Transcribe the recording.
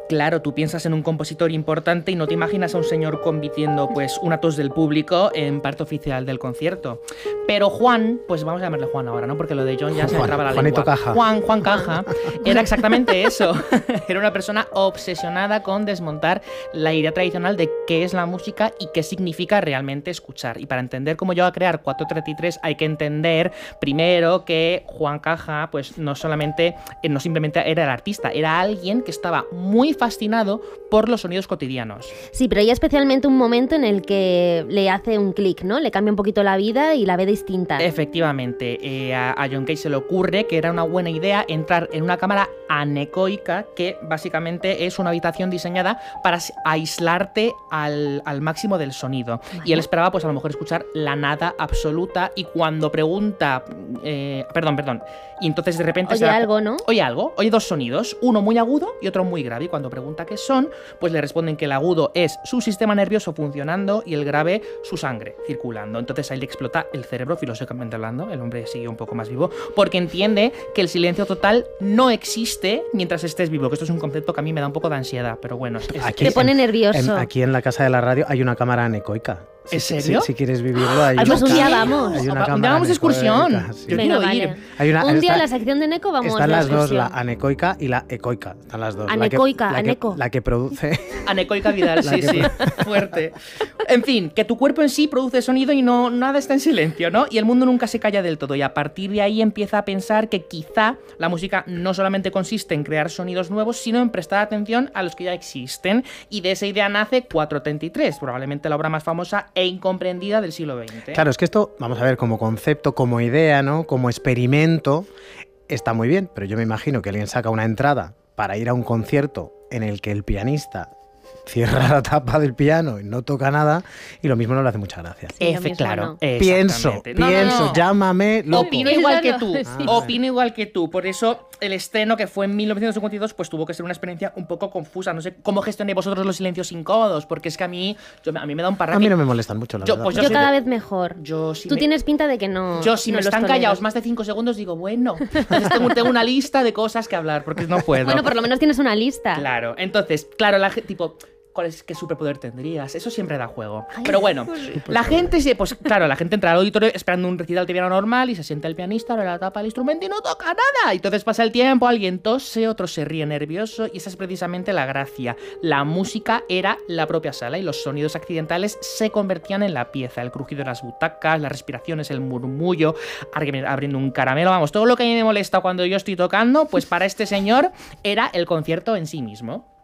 Claro, tú piensas en un compositor importante y no te imaginas a un señor convirtiendo pues una tos del público en parte oficial del concierto. Pero Juan, pues vamos a llamarle Juan ahora, ¿no? Porque lo de John ya se me traba la Juanito lengua. Caja. Juan Caja era exactamente eso. Era una persona obsesionada con desmontar la idea tradicional de qué es la música y qué significa realmente escuchar. Y para entender cómo llegó a crear 433 hay que entender primero que Juan Caja pues no simplemente era el artista, era alguien que estaba muy fascinado por los sonidos cotidianos. Sí, pero hay especialmente un momento en el que le hace un clic, ¿no? Le cambia un poquito la vida y la ve distinta. Efectivamente, a John Cage se le ocurre que era una buena idea entrar en una cámara anecoica, que básicamente es una habitación diseñada para aislarte al máximo del sonido. Vale. Y él esperaba pues a lo mejor escuchar la nada absoluta, y cuando pregunta... Perdón. Y entonces de repente... Oye algo, ¿no? Oye dos sonidos, uno muy agudo y otro muy grave. Y cuando pregunta qué son, pues le responden que el agudo es su sistema nervioso funcionando y el grave su sangre circulando. Entonces ahí le explota el cerebro, filosóficamente hablando. El hombre sigue un poco más vivo porque entiende que el silencio total no existe mientras estés vivo, que esto es un concepto que a mí me da un poco de ansiedad, pero bueno. Te pone nervioso. Aquí en la casa de la radio hay una cámara anecoica. ¿En serio? Si quieres vivirlo, hay pues un día vamos. hay una Un cámara día vamos de excursión. anecoica, sí. Yo Venga, quiero ir. vale. Un día en la sección de Neco vamos Están de las dos, la excursión. anecoica y la ecoica. Están las dos. Anecoica, aneco. La que produce... Anecoica Vidal, sí, fuerte. En fin, que tu cuerpo en sí produce sonido y nada está en silencio, ¿no? Y el mundo nunca se calla del todo, y a partir de ahí empieza a pensar que quizá la música no solamente consiste en crear sonidos nuevos, sino en prestar atención a los que ya existen, y de esa idea nace 433, probablemente la obra más famosa e incomprendida del siglo XX. Claro, es que esto, vamos a ver, como concepto, como idea, ¿no? Como experimento, está muy bien, pero yo me imagino que alguien saca una entrada para ir a un concierto en el que el pianista cierra la tapa del piano y no toca nada, y lo mismo no le hace mucha gracia. Sí, lo mismo Claro, no. Pienso, No. llámame loco. Opino igual que tú, Sí. opino igual que tú. Por eso el estreno, que fue en 1952, pues tuvo que ser una experiencia un poco confusa. No sé cómo gestionáis vosotros los silencios incómodos, porque es que a mí me da un parraque. A mí no me molestan mucho, la verdad. Pues Yo soy cada de- vez mejor. Yo si Tú me- tienes pinta de que no. Yo, si no me los están toleras. callados más de 5 segundos, digo, bueno. Entonces tengo una lista de cosas que hablar, porque no puedo. Bueno, por lo menos tienes una lista. Claro, entonces, claro, la gente, tipo, ¿qué superpoder tendrías? Eso siempre da juego. Ay, Pero bueno, la gente entra al auditorio esperando un recital de piano normal y se sienta el pianista, abre la tapa del instrumento y no toca nada. Y entonces pasa el tiempo, alguien tose, otro se ríe nervioso, y esa es precisamente la gracia. La música era la propia sala y los sonidos accidentales se convertían en la pieza. El crujido de las butacas, las respiraciones, el murmullo, alguien abriendo un caramelo, vamos, todo lo que a mí me molesta cuando yo estoy tocando, pues para este señor era el concierto en sí mismo.